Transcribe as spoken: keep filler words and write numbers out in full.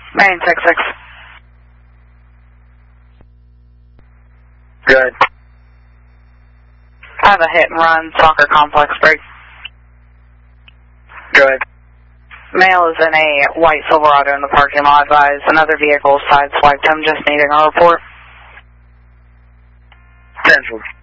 Main six six. Good. I have a hit and run, soccer complex break. Good. Male is in a white Silverado in the parking lot. Advise another vehicle sideswiped him, just needing a report. Central.